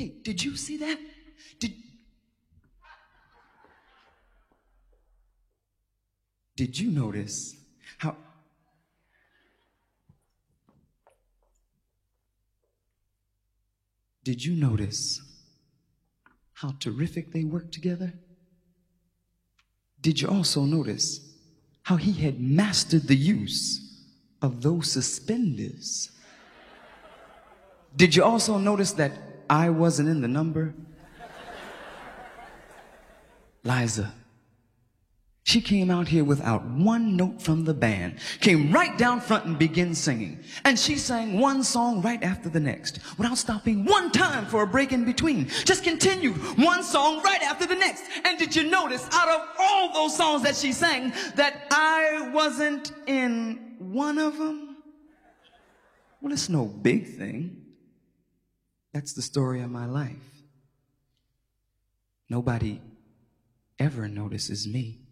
Hey, did you see that? Did you notice how... Did you notice how terrific they worked together? Did you also notice how he had mastered the use of those suspenders? Did you also notice that I wasn't in the number? Liza, she came out here without one note from the band, came right down front and began singing. And she sang one song right after the next, without stopping one time for a break in between. Just continued one song right after the next. And did you notice, out of all those songs that she sang, that I wasn't in one of them? Well, it's no big thing. That's the story of my life. Nobody ever notices me.